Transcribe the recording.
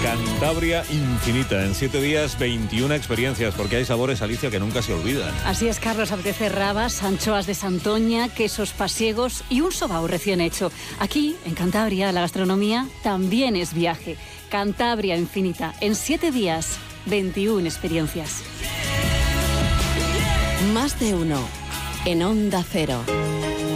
Cantabria infinita. En 7 días, 21 experiencias, porque hay sabores, Alicia, que nunca se olvidan. Así es, Carlos. Apetece rabas, anchoas de Santoña, quesos pasiegos y un sobao recién hecho. Aquí, en Cantabria, la gastronomía también es viaje. Cantabria infinita. En 7 días, 21 experiencias. Más de uno. En Onda Cero.